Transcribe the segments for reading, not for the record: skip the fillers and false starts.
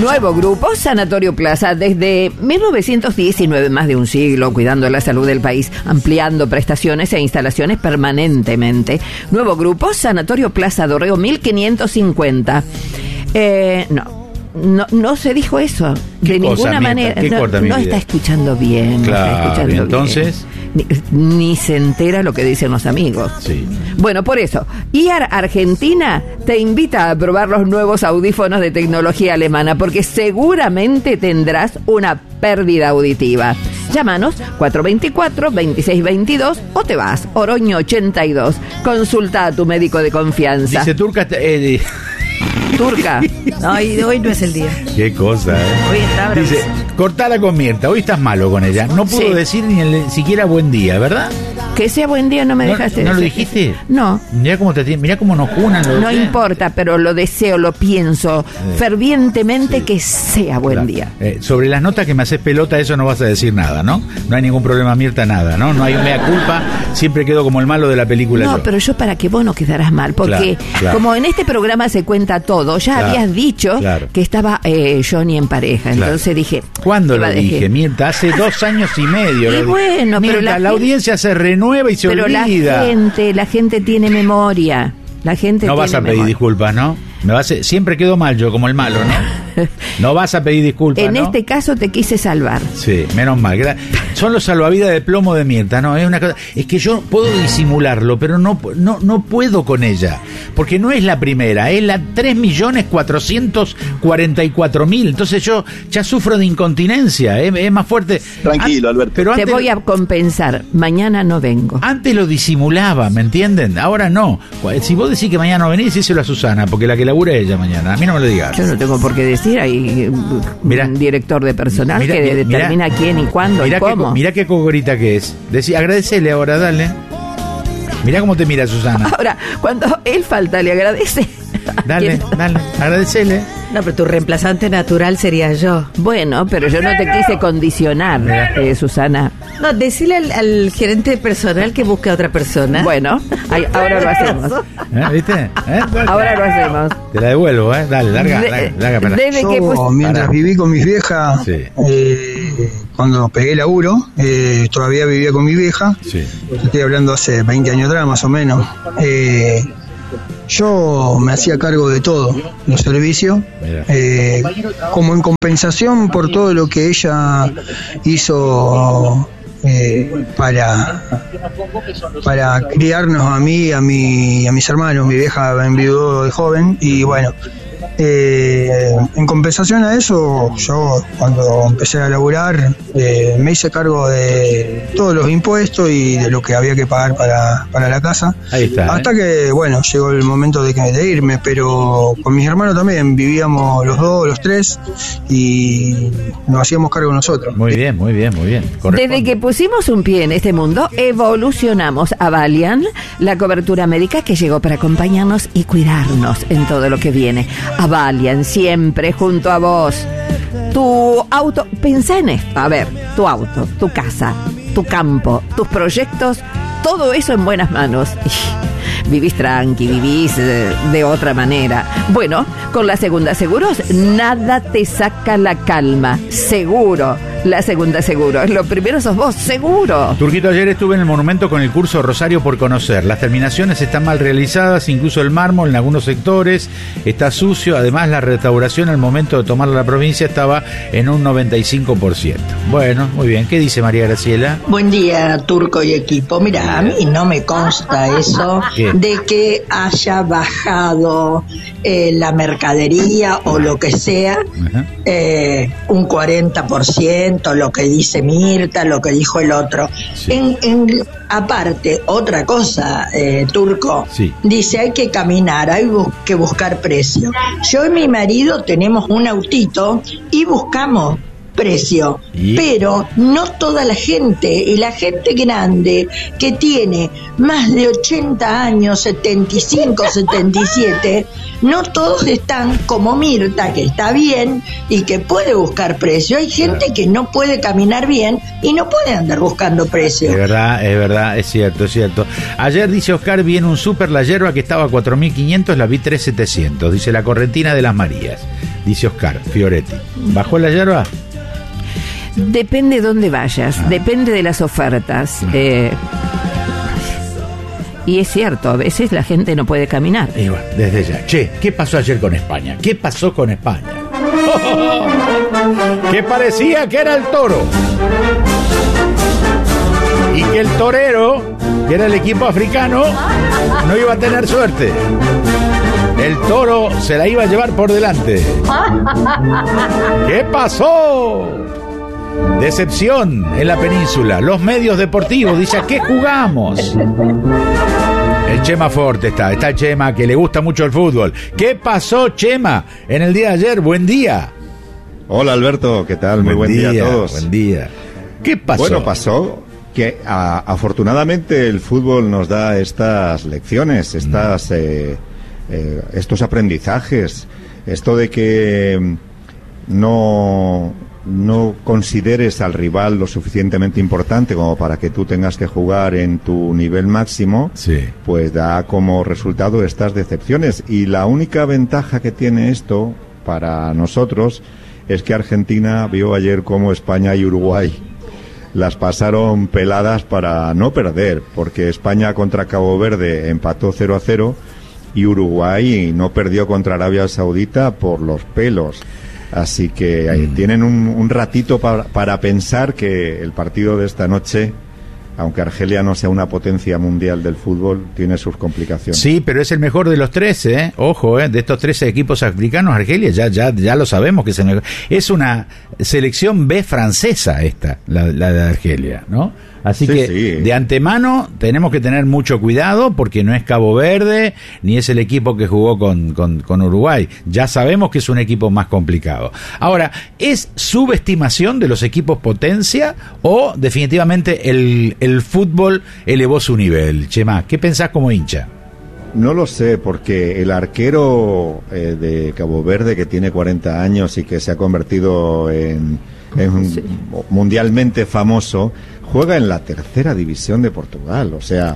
Nuevo grupo, Sanatorio Plaza, desde 1919, más de un siglo, cuidando la salud del país, ampliando prestaciones e instalaciones permanentemente. Nuevo grupo, Sanatorio Plaza Dorrego 1550. No se dijo eso de ninguna manera. No está escuchando bien. Claro, no está escuchando entonces bien. Ni se entera lo que dicen los amigos. Sí. Bueno, por eso, IAR Argentina te invita a probar los nuevos audífonos de tecnología alemana, porque seguramente tendrás una pérdida auditiva. Llámanos 424-2622 o te vas, Oroño 82. Consulta a tu médico de confianza. Dice Turca. Turca. Hoy no es el día. Qué cosa, Hoy está bravo. Dice, cortala con Mirta, hoy estás malo con ella. No pudo decir ni siquiera buen día, ¿verdad? Que sea buen día no me dejaste. ¿No lo dijiste? No. Mirá cómo nos junan. No importa, pero lo deseo, lo pienso fervientemente que sea buen día. Sobre las notas que me haces pelota, eso no vas a decir nada, ¿no? No hay ningún problema, Mirta, nada, ¿no? No hay mea culpa, siempre quedo como el malo de la película. No, pero yo para que vos no quedarás mal, porque como en este programa se cuenta todo, ya habías dicho que estaba Johnny en pareja, entonces dije... ¿Cuándo lo dije, Mirta? Hace 2 años y medio. Y bueno, Mirta, pero la audiencia se renueva y se olvida. Pero la gente tiene memoria. La gente no vas a pedir disculpas, ¿no? Siempre quedo mal yo, como el malo, ¿no? No vas a pedir disculpas, en ¿no? este caso te quise salvar. Sí, menos mal. Son los salvavidas de plomo de Mirta, ¿no? Es una cosa. Es que yo puedo disimularlo, pero no puedo con ella. Porque no es la primera, es la 3.444.000. Entonces yo ya sufro de incontinencia, es más fuerte. Tranquilo, Alberto. Pero te voy a compensar. Mañana no vengo. Antes lo disimulaba, ¿me entienden? Ahora no. Si vos decís que mañana no venís, díselo a Susana, porque la que labura es ella mañana. A mí no me lo digas. Yo no tengo por qué decir. Hay un director de personal que determina quién y cuándo y cómo. Mirá qué cogorita que es. Agradecele ahora, dale. Mirá cómo te mira Susana. Ahora, cuando él falta, le agradece. Dale, agradecele. No, pero tu reemplazante natural sería yo. Bueno, pero yo no te quise condicionar, Susana. No, decirle al gerente de personal que busque a otra persona. Bueno, ahora lo hacemos. ¿Viste? Ahora lo hacemos. Te la devuelvo, Dale, larga para. Yo, mientras viví con mis viejas, cuando pegué laburo, todavía vivía con mi vieja. Sí. Estoy hablando hace 20 años atrás, más o menos. Yo me hacía cargo de todo, los servicios, como en compensación por todo lo que ella hizo para criarnos a mí y a mis hermanos. Mi vieja enviudó de joven y bueno, en compensación a eso, yo cuando empecé a laburar me hice cargo de todos los impuestos y de lo que había que pagar para la casa. Ahí está, hasta que bueno, llegó el momento de irme, pero con mis hermanos también vivíamos los 2, los 3 y nos hacíamos cargo nosotros. Muy bien. Desde que pusimos un pie en este mundo, evolucionamos a Valiant, la cobertura médica que llegó para acompañarnos y cuidarnos en todo lo que viene. A Valiant, siempre junto a vos. Tu auto, pensá en esto. A ver, tu auto, tu casa, tu campo, tus proyectos, todo eso en buenas manos. Vivís tranqui, vivís de otra manera. Bueno, con la Segunda Seguros, nada te saca la calma. Seguro. La Segunda Seguros. Lo primero sos vos, seguro. Turquito, ayer estuve en el monumento con el curso Rosario por conocer. Las terminaciones están mal realizadas, incluso el mármol en algunos sectores está sucio. Además, la restauración al momento de tomar la provincia estaba en un 95%. Bueno, muy bien. ¿Qué dice María Graciela? Buen día, Turco y equipo. Mira, a mí no me consta eso de que haya bajado la mercadería o lo que sea, un 40%, lo que dice Mirta, lo que dijo el otro. Sí. Aparte, otra cosa, Turco, dice hay que caminar, hay que buscar precio. Yo y mi marido tenemos un autito y buscamos precio, pero no toda la gente, y la gente grande que tiene más de 80 años, 75, 77, no todos están como Mirta, que está bien y que puede buscar precio. Hay gente que no puede caminar bien y no puede andar buscando precio. Es verdad, es cierto. Ayer, dice Oscar, vi en un súper la yerba que estaba a 4.500, la vi 3.700, dice la Correntina de las Marías, dice Oscar Fioretti. ¿Bajó la yerba? Depende de dónde vayas, depende de las ofertas. Y es cierto, a veces la gente no puede caminar. Y bueno, desde ya. Che, ¿qué pasó ayer con España? ¿Qué pasó con España? Que parecía que era el toro. Y que el torero, que era el equipo africano, no iba a tener suerte. El toro se la iba a llevar por delante. ¿Qué pasó? Decepción en la península. Los medios deportivos dicen: ¿a qué jugamos? El Chema Forte está Chema, que le gusta mucho el fútbol. ¿Qué pasó, Chema, en el día de ayer? Buen día. Hola, Alberto, ¿qué tal? Muy buen día a todos. Buen día. ¿Qué pasó? Bueno, pasó que afortunadamente el fútbol nos da estas lecciones, estos aprendizajes, esto de que no consideres al rival lo suficientemente importante como para que tú tengas que jugar en tu nivel máximo, sí, pues da como resultado estas decepciones. Y la única ventaja que tiene esto para nosotros es que Argentina vio ayer cómo España y Uruguay las pasaron peladas para no perder, porque España contra Cabo Verde empató 0-0 y Uruguay no perdió contra Arabia Saudita por los pelos. Así que tienen un ratito para pensar que el partido de esta noche, aunque Argelia no sea una potencia mundial del fútbol, tiene sus complicaciones. Sí, pero es el mejor de los 13, Ojo, de estos 13 equipos africanos, Argelia ya lo sabemos que es el mejor. Es una selección B francesa la de Argelia, ¿no? Así que de antemano tenemos que tener mucho cuidado, porque no es Cabo Verde ni es el equipo que jugó con Uruguay. Ya sabemos que es un equipo más complicado. Ahora, ¿es subestimación de los equipos potencia o definitivamente el fútbol elevó su nivel? Chema, ¿qué pensás como hincha? No lo sé, porque el arquero de Cabo Verde, que tiene 40 años y que se ha convertido en mundialmente famoso, juega en la tercera división de Portugal. O sea,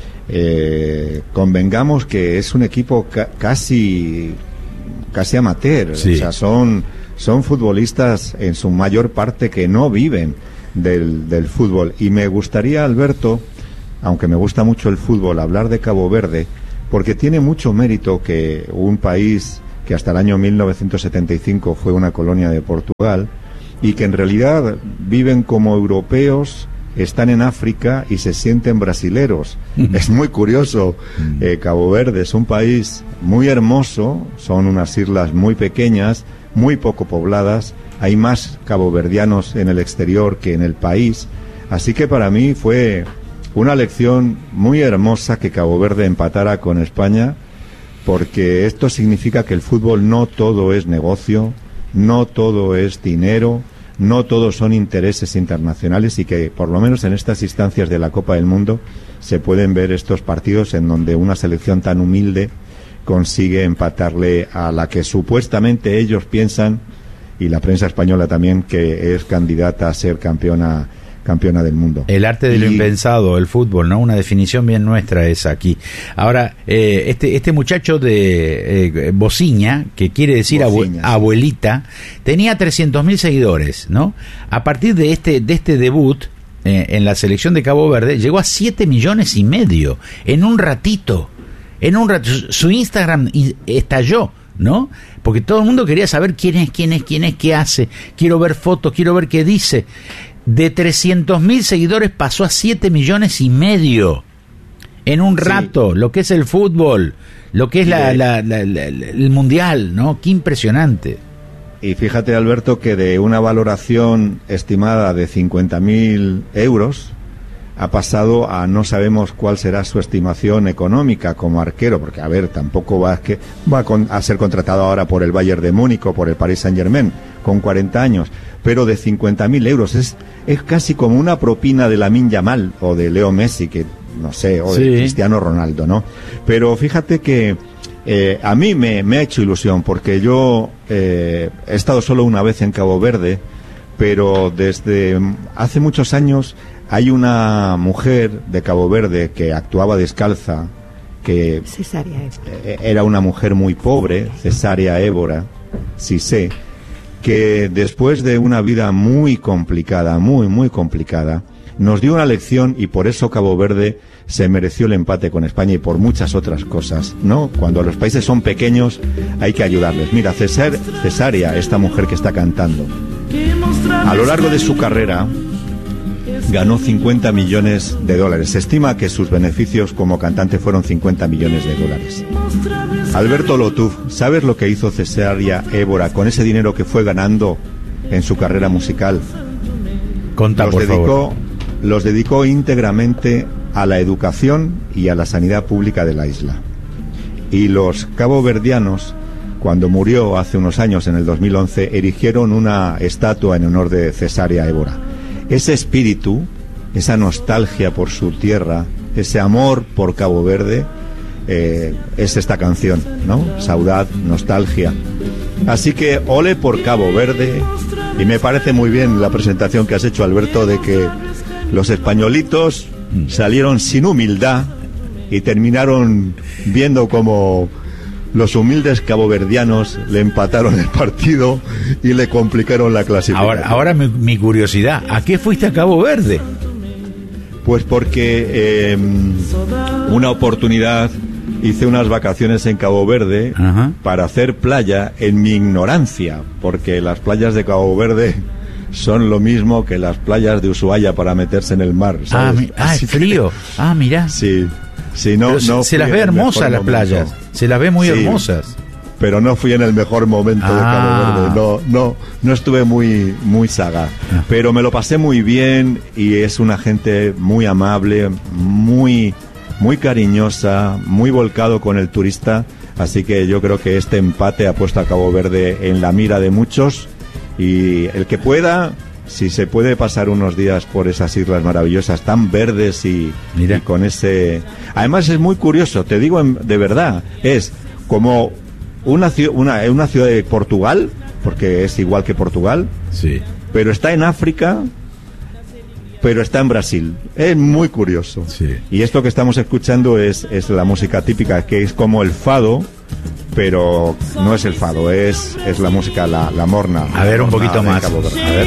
convengamos que es un equipo casi amateur. Sí. O sea, son futbolistas en su mayor parte que no viven del fútbol. Y me gustaría, Alberto, aunque me gusta mucho el fútbol, hablar de Cabo Verde, porque tiene mucho mérito que un país que hasta el año 1975 fue una colonia de Portugal y que en realidad viven como europeos, están en África y se sienten brasileros. Es muy curioso. Cabo Verde es un país muy hermoso, son unas islas muy pequeñas, muy poco pobladas, hay más caboverdianos en el exterior que en el país, así que para mí fue una lección muy hermosa que Cabo Verde empatara con España, porque esto significa que el fútbol no todo es negocio, no todo es dinero, no todos son intereses internacionales, y que por lo menos en estas instancias de la Copa del Mundo se pueden ver estos partidos en donde una selección tan humilde consigue empatarle a la que supuestamente ellos piensan, y la prensa española también, que es candidata a ser campeona del mundo. El arte de lo impensado, el fútbol, ¿no? Una definición bien nuestra es aquí. Ahora, este muchacho de Bociña, que quiere decir abuelita, tenía 300.000 seguidores, ¿no? A partir de este debut en la selección de Cabo Verde, llegó a 7,5 millones en un ratito. Su Instagram estalló, ¿no? Porque todo el mundo quería saber quién es, qué hace. Quiero ver fotos, quiero ver qué dice. De 300.000 seguidores pasó a 7,5 millones en un rato. Lo que es el fútbol, lo que es el mundial, ¿no? Qué impresionante. Y fíjate, Alberto, que de una valoración estimada de 50.000 euros, ha pasado a no sabemos cuál será su estimación económica como arquero, porque a ver, tampoco va a ser contratado ahora por el Bayern de Múnich o por el Paris Saint-Germain con 40 años, pero de 50.000 euros es casi como una propina de Lamine Yamal o de Leo Messi, que no sé, o de Cristiano Ronaldo, ¿no? Pero fíjate que a mí me ha hecho ilusión, porque yo he estado solo una vez en Cabo Verde, pero desde hace muchos años hay una mujer de Cabo Verde que actuaba descalza, que era una mujer muy pobre, Cesárea Évora, Cissé, que después de una vida muy complicada, muy complicada, nos dio una lección, y por eso Cabo Verde se mereció el empate con España y por muchas otras cosas, ¿no? Cuando los países son pequeños hay que ayudarles. Mira, Cesárea, esta mujer que está cantando, a lo largo de su carrera ganó 50 millones de dólares. Se estima que sus beneficios como cantante fueron 50 millones de dólares. Alberto Lotuf, ¿sabes lo que hizo Cesárea Évora con ese dinero que fue ganando en su carrera musical? Los dedicó íntegramente a la educación y a la sanidad pública de la isla. Y los caboverdianos, cuando murió hace unos años, en el 2011, erigieron una estatua en honor de Cesárea Évora. Ese espíritu, esa nostalgia por su tierra, ese amor por Cabo Verde, es esta canción, ¿no? Saudade, nostalgia. Así que ole por Cabo Verde, y me parece muy bien la presentación que has hecho, Alberto, de que los españolitos salieron sin humildad y terminaron viendo como los humildes caboverdianos le empataron el partido y le complicaron la clasificación. Ahora mi curiosidad, ¿a qué fuiste a Cabo Verde? Pues porque una oportunidad hice unas vacaciones en Cabo Verde para hacer playa en mi ignorancia, porque las playas de Cabo Verde son lo mismo que las playas de Ushuaia para meterse en el mar, ¿sabes? Es frío. Mira. Sí, no se las ve hermosas las playas, se las ve muy hermosas. Pero no fui en el mejor momento de Cabo Verde, no estuve muy sagaz, pero me lo pasé muy bien, y es una gente muy amable, muy cariñosa, muy volcado con el turista, así que yo creo que este empate ha puesto a Cabo Verde en la mira de muchos, y el que pueda, si se puede pasar unos días por esas islas maravillosas, tan verdes y con ese... Además es muy curioso, te digo de verdad, es como una ciudad de Portugal, porque es igual que Portugal, pero está en África, pero está en Brasil. Es muy curioso. Y esto que estamos escuchando es la música típica, que es como el fado, pero no es el fado, es la música, la morna. A ver, un poquito más. A ver.